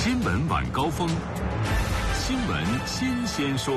新闻晚高峰，新闻新鲜说。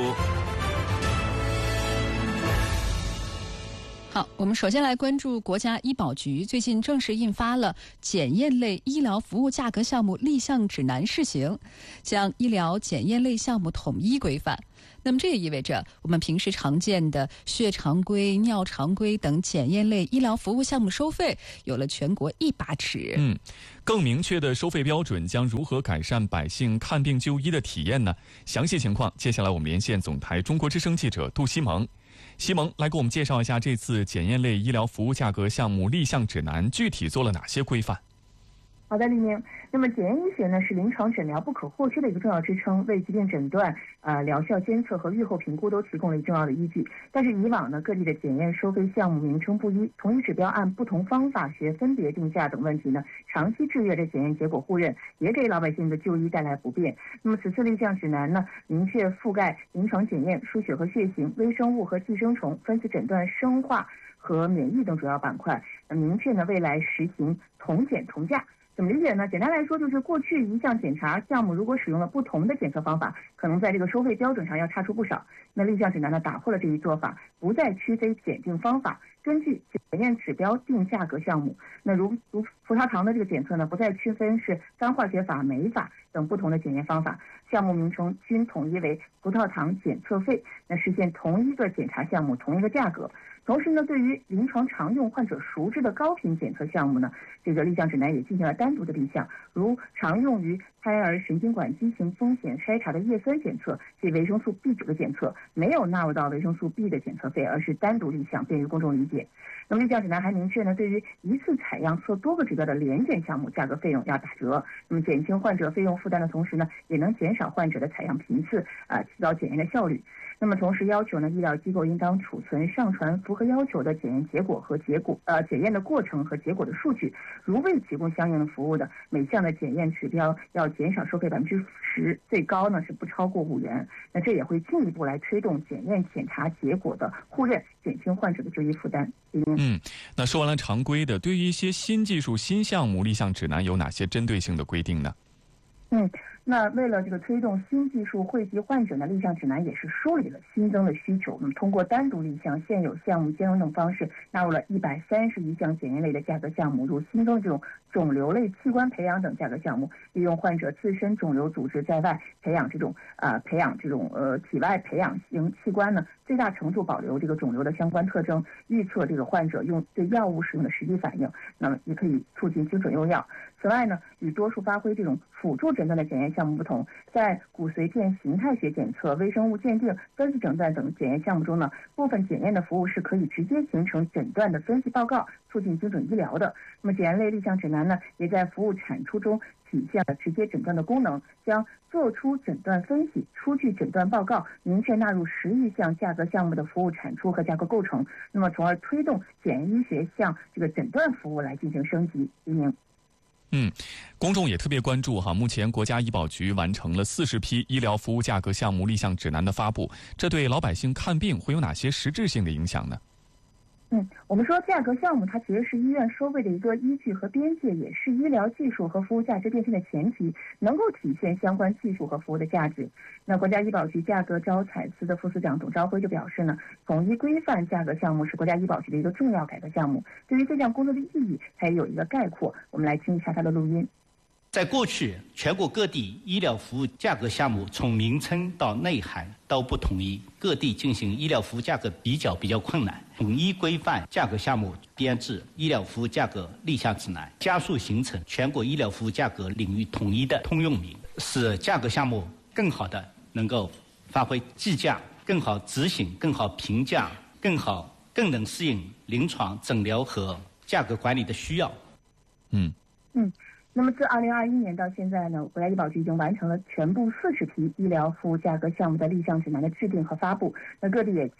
好，我们首先来关注国家医保局最近正式印发了检验类医疗服务价格项目立项指南试行，将医疗检验类项目统一规范。那么这也意味着我们平时常见的血常规、尿常规等检验类医疗服务项目收费有了全国一把尺。 更明确的收费标准将如何改善百姓看病就医的体验呢？详细情况，接下来我们连线总台中国之声记者杜西蒙。西蒙来给我们介绍一下这次检验类医疗服务价格项目立项指南具体做了哪些规范。 好的，李明。那么检验医学呢是临床诊疗不可或缺的一个重要支撑，为疾病诊断、疗效监测和预后评估都提供了重要的依据。但是以往呢，各地的检验收费项目名称不一，同一指标按不同方法学分别定价等问题呢，长期制约着检验结果互认，也给老百姓的就医带来不便。那么此次立项指南呢，明确覆盖临床检验、输血和血型、微生物和寄生虫、分子诊断、生化和免疫等主要板块。明确呢，未来实行同检同价。怎么理解呢？简单来说，就是过去一项检查项目如果使用了不同的检测方法，可能在这个收费标准上要差出不少。那立项指南呢，打破了这一做法，不再区分检定方法，根据检验指标定价格项目。那如葡萄糖的这个检测呢，不再区分是干化学法、酶法等不同的检验方法，项目名称均统一为葡萄糖检测费，那实现同一个检查项目同一个价格。同时呢，对于临床常用患者熟知的高频检测项目呢，这个立项指南也进行了单独的立项，如常用于胎儿神经管畸形风险筛查的叶酸检测及维生素 B9 的检测，没有纳入到维生素 B 的检测费，而是单独立项，便于公众理解。那么立项指南还明确呢，对于一次采样测多个指标的联检项目，价格费用要打折。那么减轻患者费用负担的同时呢，也能减少患者的采样频次，提高检验的效率。那么同时要求呢，医疗机构应当储存上传符合要求的检验结果和检验的过程和结果的数据。如未提供相应的服务的，每项的检验指标要减少收费10%，最高呢是不超过5元。那这也会进一步来推动检验检查结果的互认，减轻患者的就医负担。 那说完了常规的，对于一些新技术、新项目，立项指南有哪些针对性的规定呢？ 那为了这个推动新技术惠及患者呢，立项指南也是梳理了新增的需求。那么通过单独立项、现有项目兼容等方式，纳入了131项检验类的价格项目，如新增这种肿瘤类器官培养等价格项目，利用患者自身肿瘤组织在外培养这种体外培养型器官呢，最大程度保留这个肿瘤的相关特征，预测这个患者对药物使用的实际反应，那么也可以促进精准用药。此外呢，与多数发挥这种辅助诊断的检验项目不同，在骨髓片形态学检测、微生物鉴定、分子诊断等检验项目中呢，部分检验的服务是可以直接形成诊断的分析报告，促进精准医疗的。那么检验类立项指南呢，也在服务产出中体现了直接诊断的功能，将做出诊断分析、出具诊断报告明确纳入11余项价格项目的服务产出和价格构成，那么从而推动检验医学向这个诊断服务来进行升级。 公众也特别关注目前国家医保局完成了40批医疗服务价格项目立项指南的发布，这对老百姓看病会有哪些实质性的影响呢？ 我们说价格项目它其实是医院收费的一个依据和边界，也是医疗技术和服务价值变现的前提，能够体现相关技术和服务的价值。那国家医保局价格招采司的副司长董朝辉就表示呢，统一规范价格项目是国家医保局的一个重要改革项目，对于这项工作的意义它也有一个概括，我们来听一下他的录音。 在过去，全国各地医疗服务价格项目从名称到内涵都不统一，各地进行医疗服务价格比较困难。统一规范价格项目编制医疗服务价格立项指南，加速形成全国医疗服务价格领域统一的通用名，使价格项目更好的能够发挥计价、更好执行、更好评价、更能适应临床诊疗和价格管理的需要。 那么自2021年到现在呢，国家医保局已经完成了全部40批医疗服务价格项目的立项指南的制定和发布。那各地也已经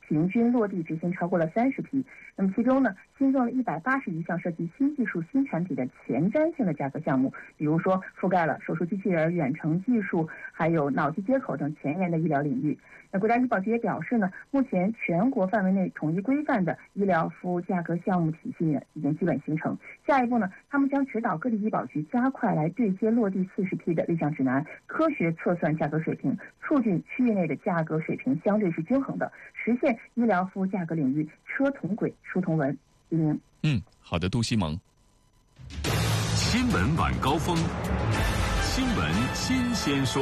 平均落地执行超过了30批。那么其中呢，新增了181项涉及新技术、新产品的前瞻性的价格项目，比如说覆盖了手术机器人、远程技术，还有脑机接口等前沿的医疗领域。那国家医保局也表示呢，目前全国范围内统一规范的医疗服务价格项目体系呢，已经基本形成。下一步呢，他们将指导各地医保局加快来对接落地40批的立项指南，科学测算价格水平，促进区域内的价格水平相对是均衡的，实现医疗服务价格领域车同轨、书同文。 好的，杜西蒙。 新闻晚高峰，新闻新鲜说。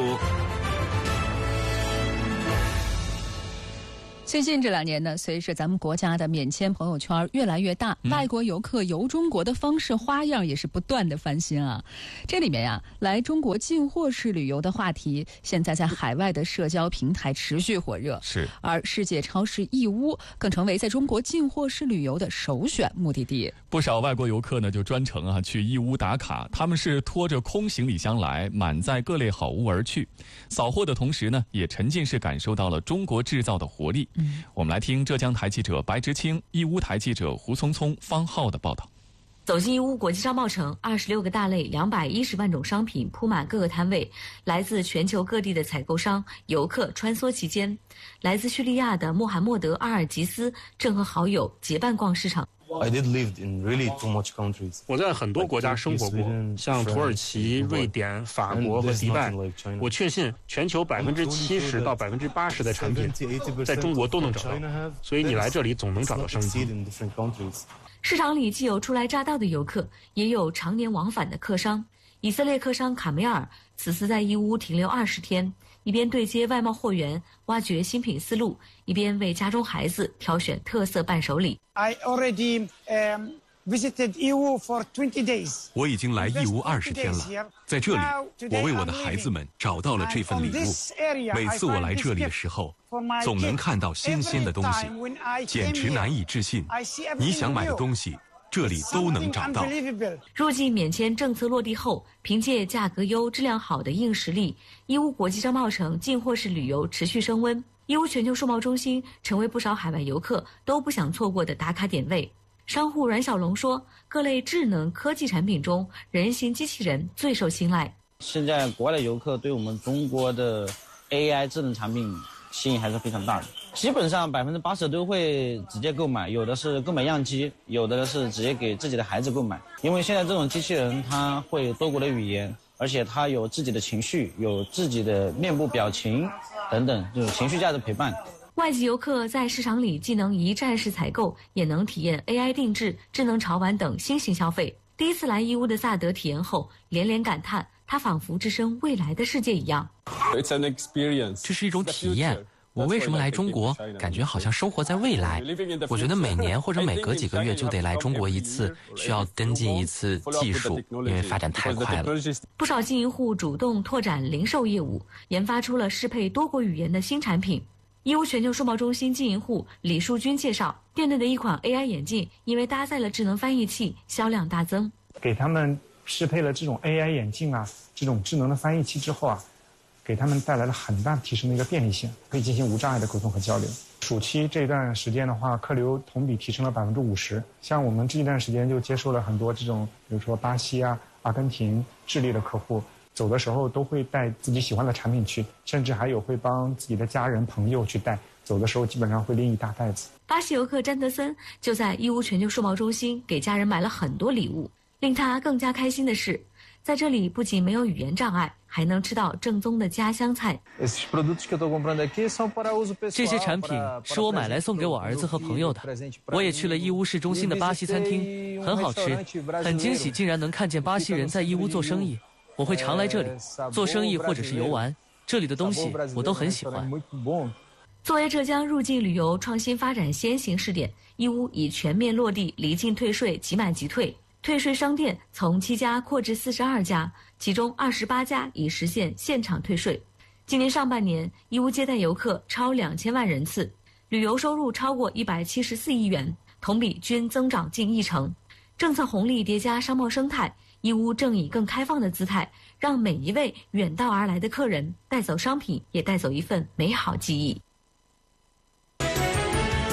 最近这2年呢，随着咱们国家的免签朋友圈越来越大，外国游客游中国的方式花样也是不断的翻新啊。这里面呀，来中国进货式旅游的话题，现在在海外的社交平台持续火热。 是， 而世界超市义乌更成为在中国进货式旅游的首选目的地。 不少外国游客呢就专程去义乌打卡，他们是拖着空行李箱来，满载各类好物而去。扫货的同时呢，也沉浸式感受到了中国制造的活力。我们来听浙江台记者白直清、义乌台记者胡聪聪、方浩的报道。 走进义乌国际商贸城，26个大类210万种商品铺满各个摊位，来自全球各地的采购商、游客穿梭其间。来自叙利亚的穆罕默德·阿尔吉斯正和好友结伴逛市场。 我在很多国家生活过，像土耳其、瑞典、法国和迪拜。我确信全球70%到80%的产品在中国都能找到，所以你来这里总能找到商机。 市场里既有初来乍到的游客，也有常年往返的客商。以色列客商卡梅尔此次在义乌停留20天，一边对接外贸货源，挖掘新品思路，一边为家中孩子挑选特色伴手礼。 我已经来义乌20天了，在这里，我为我的孩子们找到了这份礼物。每次我来这里的时候，总能看到新鲜的东西，简直难以置信。你想买的东西，这里都能找到。 入境免签政策落地后，凭借价格优、质量好的硬实力，义乌国际商贸城进货式旅游持续升温。义乌全球数贸中心成为不少海外游客都不想错过的打卡点位。商户阮小龙说，各类智能科技产品中，人形机器人最受青睐。 现在国外的游客对我们中国的 AI 智能产品吸引还是非常大的，基本上80%都会直接购买，有的是购买样机，有的是直接给自己的孩子购买。因为现在这种机器人它会多国的语言，而且它有自己的情绪，有自己的面部表情等等，这种情绪价值陪伴。 外籍游客在市场里既能一站式采购，也能体验 AI 定制、智能潮玩等新型消费。第一次来义乌的萨德体验后，连连感叹，他仿佛置身未来的世界一样。 这是一种体验。我为什么来中国？感觉好像生活在未来。我觉得每年或者每隔几个月就得来中国一次，需要跟进一次技术，因为发展太快了。 不少经营户主动拓展零售业务，研发出了适配多国语言的新产品。义乌全球数贸中心经营户李树军介绍，店内的一款 AI 眼镜因为搭载了智能翻译器，销量大增。 给他们适配了这种 AI 眼镜啊，这种智能的翻译器之后啊，给他们带来了很大提升的一个便利性，可以进行无障碍的沟通和交流。暑期这段时间的话，客流同比提升了50%。像我们这一段时间就接受了很多这种，比如说巴西啊、阿根廷、智利的客户。走的时候都会带自己喜欢的产品去，甚至还有会帮自己的家人朋友去带，走的时候基本上会拎一大袋子。 巴西游客詹德森就在义乌全球数贸中心给家人买了很多礼物。令他更加开心的是，在这里不仅没有语言障碍，还能吃到正宗的家乡菜。 这些产品是我买来送给我儿子和朋友的。我也去了义乌市中心的巴西餐厅，很好吃，很惊喜，竟然能看见巴西人在义乌做生意。我会常来这里做生意或者是游玩，这里的东西我都很喜欢。 作为浙江入境旅游创新发展先行试点，义乌已全面落地离境退税即买即退，退税商店从7家扩至42家，其中28家已实现现场退税。今年上半年，义乌接待游客超2000万人次，旅游收入超过174亿元，同比均增长近1成。政策红利叠加商贸生态，义乌正以更开放的姿态，让每一位远道而来的客人带走商品，也带走一份美好记忆。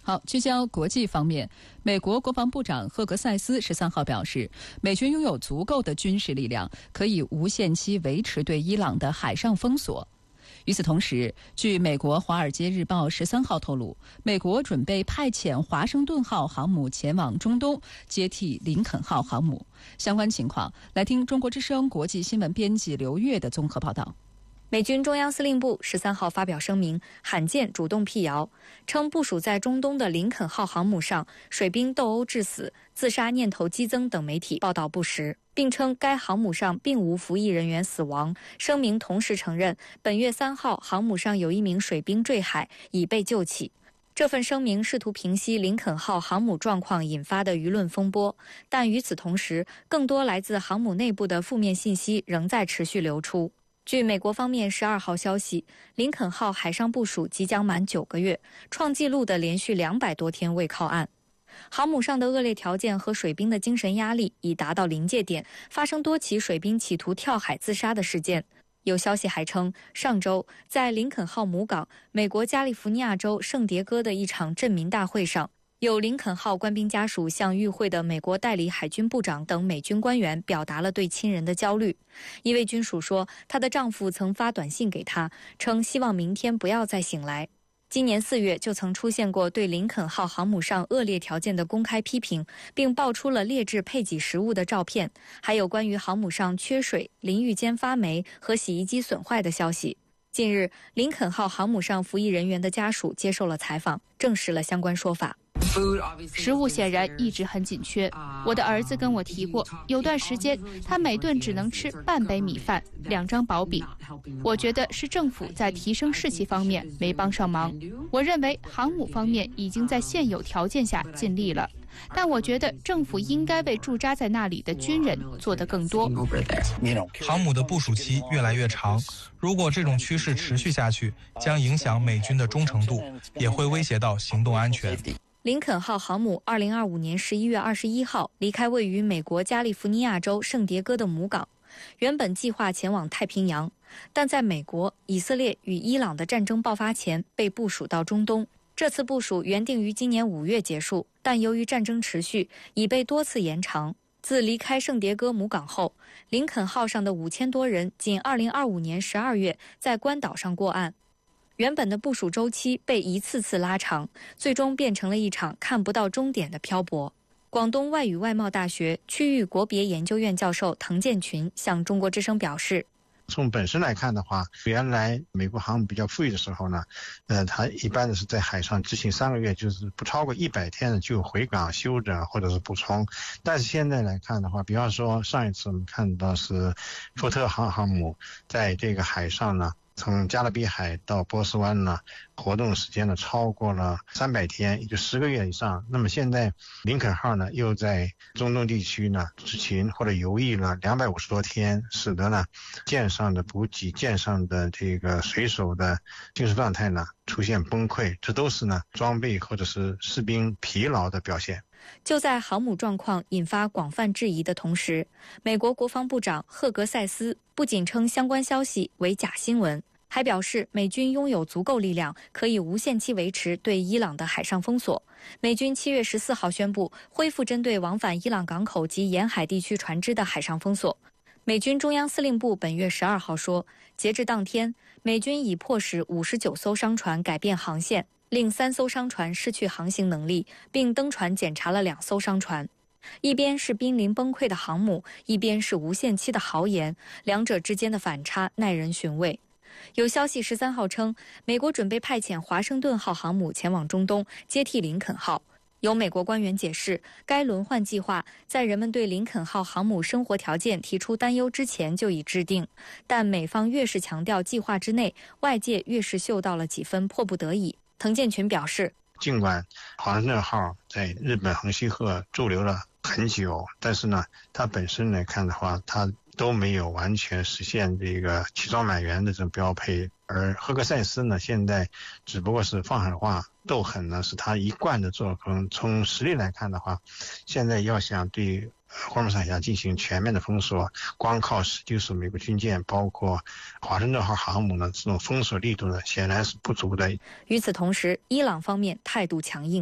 好，聚焦国际方面，美国国防部长赫格塞斯13号表示，美军拥有足够的军事力量，可以无限期维持对伊朗的海上封锁。与此同时，据美国《华尔街日报》13号透露，美国准备派遣华盛顿号航母前往中东，接替林肯号航母。相关情况，来听中国之声国际新闻编辑刘越的综合报道。 美军中央司令部13号发表声明，罕见主动辟谣，称部署在中东的林肯号航母上水兵斗殴致死、自杀念头激增等媒体报道不实，并称该航母上并无服役人员死亡。声明同时承认，本月3号航母上有一名水兵坠海，已被救起。这份声明试图平息林肯号航母状况引发的舆论风波，但与此同时，更多来自航母内部的负面信息仍在持续流出。据美国方面12号消息，林肯号海上部署即将满9个月，创纪录的连续200多天未靠岸。航母上的恶劣条件和水兵的精神压力已达到临界点，发生多起水兵企图跳海自杀的事件。有消息还称，上周在林肯号母港，美国加利福尼亚州圣迭戈的一场镇民大会上，有林肯号官兵家属向与会的美国代理海军部长等美军官员表达了对亲人的焦虑。一位军属说，她的丈夫曾发短信给她，称希望明天不要再醒来。今年4月就曾出现过对林肯号航母上恶劣条件的公开批评，并爆出了劣质配给食物的照片，还有关于航母上缺水、淋浴间发霉和洗衣机损坏的消息。近日，林肯号航母上服役人员的家属接受了采访，证实了相关说法。 食物显然一直很紧缺。我的儿子跟我提过，有段时间他每顿只能吃半杯米饭、2张薄饼。我觉得是政府在提升士气方面没帮上忙。我认为航母方面已经在现有条件下尽力了，但我觉得政府应该为驻扎在那里的军人做得更多。 航母的部署期越来越长，如果这种趋势持续下去，将影响美军的忠诚度，也会威胁到行动安全。 林肯号航母2025年11月21号离开位于美国加利福尼亚州圣迭戈的母港，原本计划前往太平洋，但在美国、以色列与伊朗的战争爆发前被部署到中东。这次部署原定于今年5月结束，但由于战争持续，已被多次延长。自离开圣迭戈母港后，林肯号上的5000多人仅2025年12月在关岛上过岸。原本的部署周期被一次次拉长，最终变成了一场看不到终点的漂泊。广东外语外贸大学区域国别研究院教授滕建群向中国之声表示， 从本身来看的话，原来美国航母比较富裕的时候呢，它一般的是在海上执行3个月，就是不超过100天的就回港休整或者是补充。但是现在来看的话，比方说上一次我们看到是福特航母在这个海上呢，从加勒比海到波斯湾呢，活动时间呢超过了300天，也就10个月以上。那么现在林肯号呢又在中东地区呢执勤或者游弋了250多天，使得呢舰上的补给、舰上的这个水手的精神状态呢出现崩溃，这都是呢装备或者是士兵疲劳的表现。 就在航母状况引发广泛质疑的同时，美国国防部长赫格塞斯不仅称相关消息为假新闻，还表示美军拥有足够力量，可以无限期维持对伊朗的海上封锁。美军7月14号宣布恢复针对往返伊朗港口及沿海地区船只的海上封锁。美军中央司令部本月12号说，截至当天，美军已迫使59艘商船改变航线，令3艘商船失去航行能力，并登船检查了2艘商船。一边是濒临崩溃的航母，一边是无限期的豪言，两者之间的反差耐人寻味。有消息13号称，美国准备派遣华盛顿号航母前往中东，接替林肯号。有美国官员解释，该轮换计划在人们对林肯号航母生活条件提出担忧之前就已制定，但美方越是强调计划之内，外界越是嗅到了几分迫不得已。滕建群表示， 尽管华盛顿号在日本横须贺驻留了很久，但是呢，它本身来看的话，它都没有完全实现这个齐装满员的这种标配。而赫格塞斯呢，现在只不过是放狠话斗狠呢，是他一贯的作风。从实力来看的话，现在要想对霍尔木兹海峡进行全面的封锁，光靠19艘美国军舰，包括华盛顿号航母呢，这种封锁力度呢，显然是不足的。 与此同时，伊朗方面态度强硬。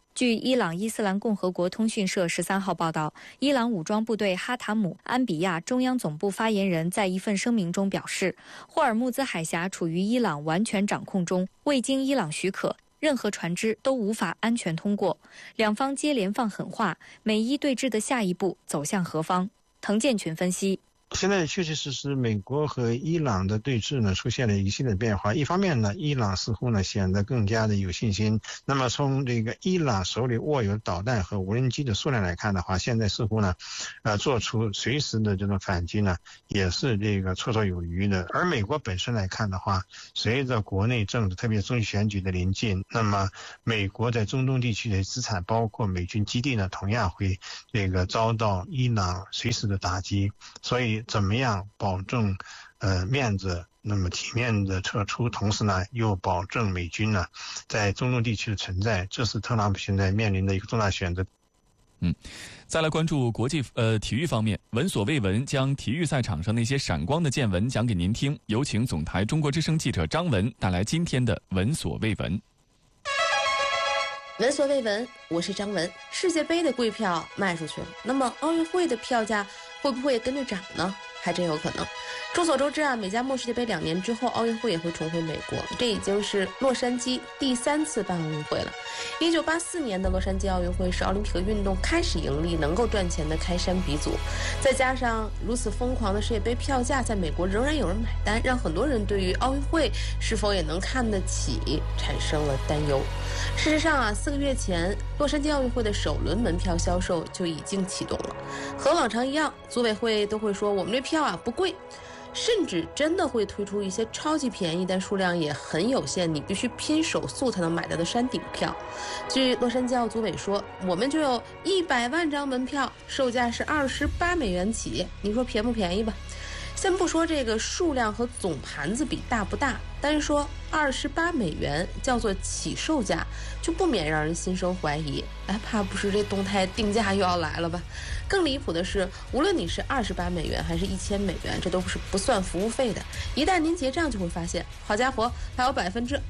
据伊朗伊斯兰共和国通讯社13号报道，伊朗武装部队哈塔姆安比亚中央总部发言人在一份声明中表示，霍尔木兹海峡处于伊朗完全掌控中，未经伊朗许可，任何船只都无法安全通过。两方接连放狠话，美伊对峙的下一步走向何方？滕建群分析。 现在确确实实，美国和伊朗的对峙呢出现了一系列变化。一方面呢，伊朗似乎呢显得更加的有信心。那么从这个伊朗手里握有导弹和无人机的数量来看的话，现在似乎呢，做出随时的这种反击呢，也是这个绰绰有余的。而美国本身来看的话，随着国内政治，特别是中期选举的临近，那么美国在中东地区的资产，包括美军基地呢，同样会这个遭到伊朗随时的打击。所以怎么样保证面子，那么体面的撤出，同时呢又保证美军呢在中东地区的存在，这是特朗普现在面临的一个重大选择。 再来关注国际体育方面，闻所未闻将体育赛场上那些闪光的见闻讲给您听。有请总台中国之声记者张文带来今天的闻所未闻。 闻所未闻，我是张文。世界杯的贵票卖出去了，那么奥运会的票价会不会跟着涨呢？还真有可能。众所周知啊，美加墨世界杯2年之后，奥运会也会重回美国，这已经是洛杉矶第3次办奥运会了。1984年的洛杉矶奥运会是奥林匹克运动开始盈利、能够赚钱的开山鼻祖，再加上如此疯狂的世界杯票价，在美国仍然有人买单，让很多人对于奥运会是否也能看得起产生了担忧。事实上啊，4个月前，洛杉矶奥运会的首轮门票销售就已经启动了。和往常一样，组委会都会说我们这票啊不贵，甚至真的会推出一些超级便宜但数量也很有限，你必须拼手速才能买到的山顶票。据洛杉矶奥组委说，我们就有100万张门票，售价是28美元起，你说便不便宜吧？先不说这个数量和总盘子比大不大，单说28美元叫做起售价，就不免让人心生怀疑，怕不是这动态定价又要来了吧？更离谱的是，无论你是28美元还是1000美元，这都是不算服务费的。一旦您结账，就会发现，好家伙，还有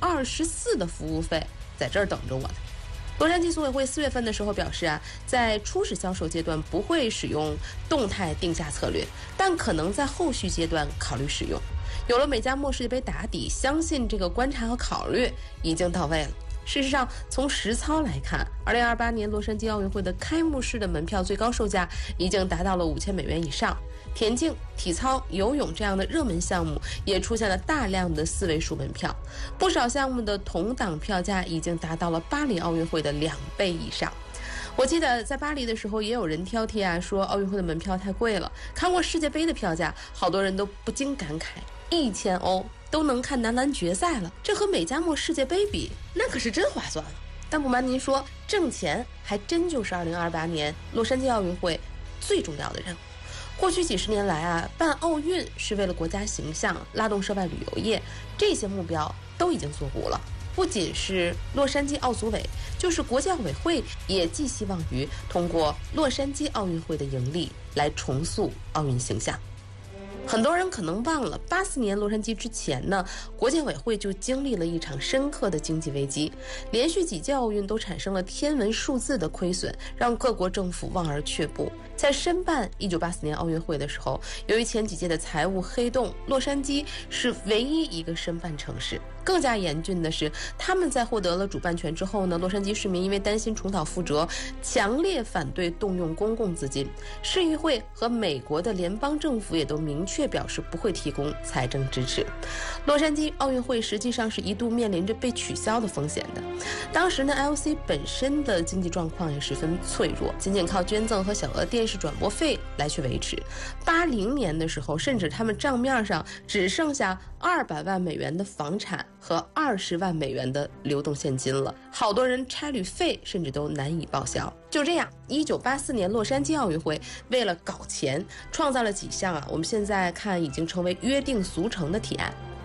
24%的服务费在这儿等着我呢。洛杉矶组委会4月份的时候表示啊，在初始销售阶段不会使用动态定价策略，但可能在后续阶段考虑使用。有了美加墨世界杯打底，相信这个观察和考虑已经到位了。事实上，从实操来看，2028年洛杉矶奥运会的开幕式的门票最高售价已经达到了5000美元以上。田径、体操、游泳这样的热门项目也出现了大量的4位数门票，不少项目的同档票价已经达到了巴黎奥运会的2倍以上。我记得在巴黎的时候，也有人挑剔啊，说奥运会的门票太贵了。看过世界杯的票价，好多人都不禁感慨，1000欧都能看男篮决赛了，这和美加墨世界杯比，那可是真划算了。但不瞒您说，挣钱还真就是2028年洛杉矶奥运会最重要的任务。过去几十年来啊，办奥运是为了国家形象，拉动涉外旅游业，这些目标都已经做糊了。不仅是洛杉矶奥组委，就是国际奥委会也寄希望于通过洛杉矶奥运会的盈利来重塑奥运形象。很多人可能忘了，84年洛杉矶之前呢，国际委会就经历了一场深刻的经济危机，连续几届奥运都产生了天文数字的亏损，让各国政府望而却步。在申办1984年奥运会的时候，由于前几届的财务黑洞，洛杉矶是唯一一个申办城市。更加严峻的是，他们在获得了主办权之后呢，洛杉矶市民因为担心重蹈覆辙，强烈反对动用公共资金。市议会和美国的联邦政府也都明确表示不会提供财政支持。洛杉矶奥运会实际上是一度面临着被取消的风险的。当时呢 ，LC 本身的经济状况也十分脆弱，仅仅靠捐赠和小额电视转播费来去维持。80年的时候，甚至他们账面上只剩下200万美元的房产和20万美元的流动现金了，好多人差旅费甚至都难以报销。就这样，1984年洛杉矶奥运会为了搞钱，创造了几项我们现在看已经成为约定俗成的提案。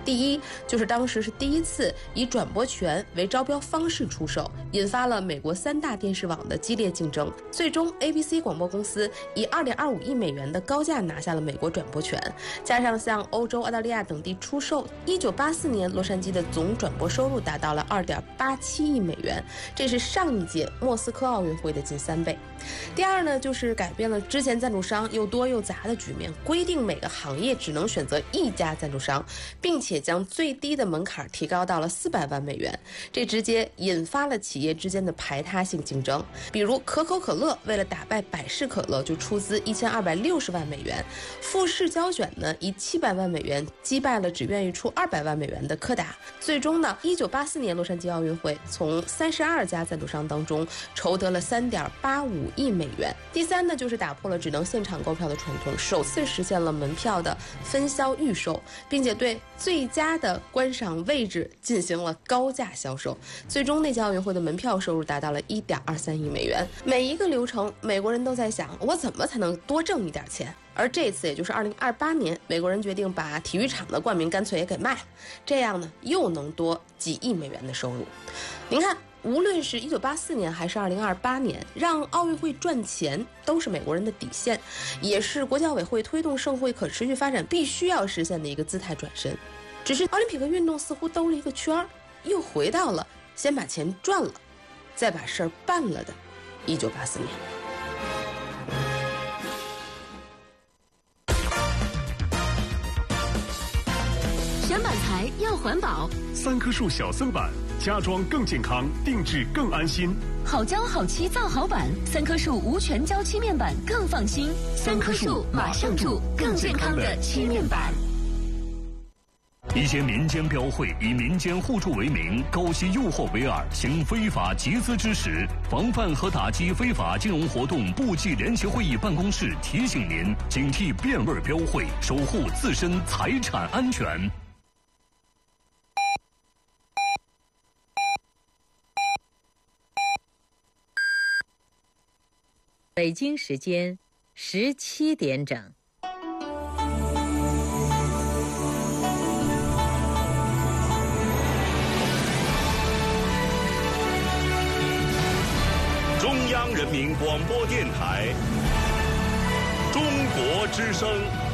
第一，就是当时是第一次以转播权为招标方式出售，引发了美国3大电视网的激烈竞争。最终 ABC 广播公司以2.25亿美元的高价拿下了美国转播权，加上向欧洲、澳大利亚等地出售，1984年洛杉矶的总转播收入达到了2.87亿美元，这是上一届莫斯科奥运会的近3倍。第二呢，就是改变了之前赞助商又多又杂的局面，规定每个行业只能选择1家赞助商，并且将最低的门槛提高到了400万美元，这直接引发了企业之间的排他性竞争。比如可口可乐为了打败百事可乐，就出资1260万美元；富士胶卷呢，以700万美元击败了只愿意出200万美元的柯达。最终呢，1984年洛杉矶奥运会从32家赞助商当中筹得了3.85亿美元。第三呢，就是打破了只能现场购票的传统，首次实现了门票的分销预售，并且对最佳的观赏位置进行了高价销售。最终那届奥运会的门票收入达到了1.23亿美元。每一个流程，美国人都在想，我怎么才能多挣一点钱？而这次，也就是2028年，美国人决定把体育场的冠名干脆也给卖了，这样呢，又能多几亿美元的收入。您看，无论是1984年还是2028年，让奥运会赚钱都是美国人的底线，也是国际奥委会推动盛会可持续发展必须要实现的一个姿态转身。只是奥林匹克运动似乎兜了一个圈儿，又回到了先把钱赚了，再把事儿办了的1984年。 选板材要环保 ，3棵树小森板，家装更健康，定制更安心。 好胶好漆造好板，3棵树无全胶漆面板更放心。3棵树马上住更健康的漆面板。 一些民间标会以民间互助为名，勾结诱惑为饵，行非法集资之实。防范和打击非法金融活动部际联席会议办公室提醒您：警惕变味标会，守护自身财产安全。 北京时间17点整。 中央人民广播电台，中国之声。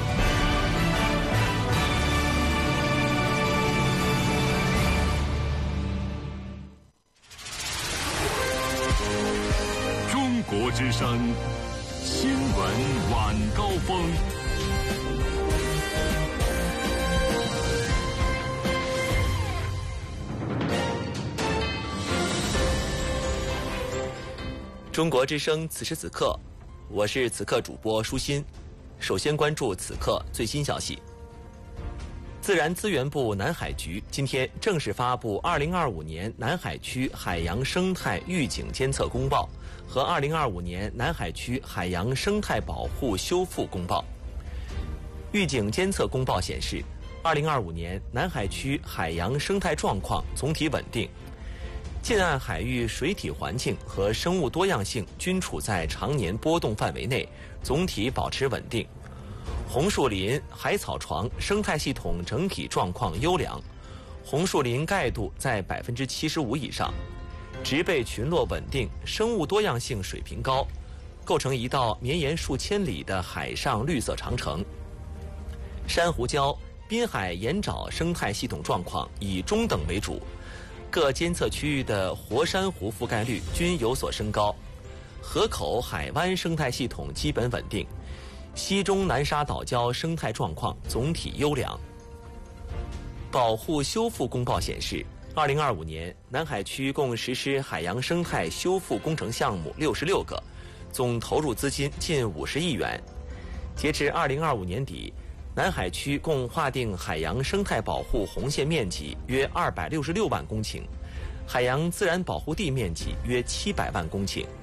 中国之声新闻晚高峰。 中国之声此时此刻，我是此刻主播舒心。首先关注此刻最新消息。自然资源部南海局今天正式发布2025年南海区海洋生态预警监测公报和2025年南海区海洋生态保护修复公报。预警监测公报显示，2025年南海区海洋生态状况总体稳定，近岸海域水体环境和生物多样性均处在常年波动范围内，总体保持稳定。红树林、海草床生态系统整体状况优良，红树林盖度在75%以上，植被群落稳定，生物多样性水平高，构成一道绵延数千里的海上绿色长城。珊瑚礁、滨海盐沼生态系统状况以中等为主，各监测区域的活珊瑚覆盖率均有所升高，河口海湾生态系统基本稳定，西中南沙岛礁生态状况总体优良。保护修复公报显示，2025年南海区共实施海洋生态修复工程项目66个，总投入资金近50亿元。截至2025年底，南海区共划定海洋生态保护红线面积约266万公顷，海洋自然保护地面积约700万公顷。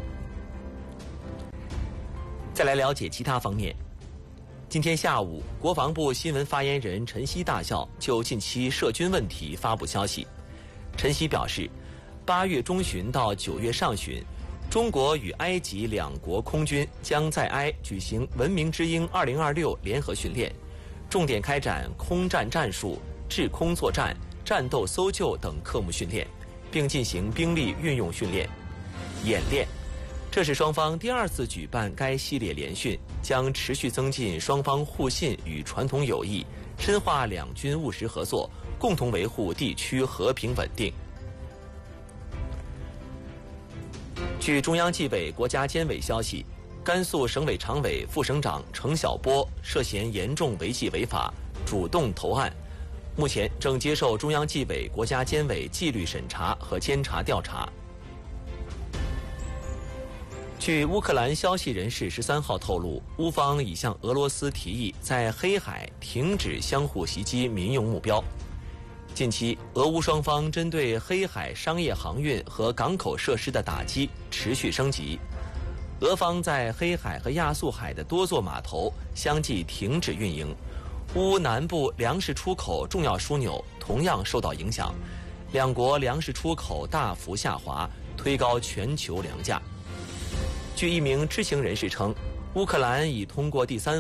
再来了解其他方面。今天下午，国防部新闻发言人陈希大校就近期涉军问题发布消息。陈希表示，8月中旬到9月上旬，中国与埃及两国空军将在埃举行文明之鹰2026联合训练，重点开展空战战术、 制空作战、战斗搜救等科目训练，并进行兵力运用训练、演练。这是双方第2次举办该系列联训，将持续增进双方互信与传统友谊，深化两军务实合作，共同维护地区和平稳定。据中央纪委国家监委消息，甘肃省委常委、副省长程晓波涉嫌严重违纪违法，主动投案，目前正接受中央纪委国家监委纪律审查和监察调查。据乌克兰消息人士13号透露，乌方已向俄罗斯提议在黑海停止相互袭击民用目标。近期，俄乌双方针对黑海商业航运和港口设施的打击持续升级。俄方在黑海和亚速海的多座码头相继停止运营，乌南部粮食出口重要枢纽同样受到影响，两国粮食出口大幅下滑，推高全球粮价。据一名知情人士称，乌克兰已通过第3